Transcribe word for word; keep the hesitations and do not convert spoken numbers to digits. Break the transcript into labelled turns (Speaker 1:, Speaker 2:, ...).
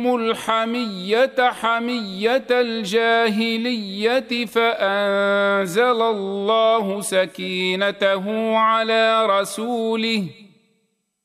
Speaker 1: الحمية حمية الجاهلية فأنزل الله سكينته على رسوله